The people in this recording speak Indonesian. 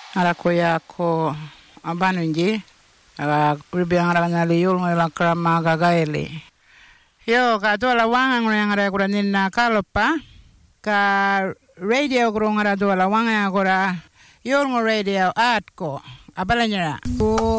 Arakuya ko abanunji ribiang rangali yul ngala krama gagaeli. Yo ka dola wanga ngara kura ninna kalopa ka radio kura ngara dola wanga kura yul ngo radio atko abalanyara.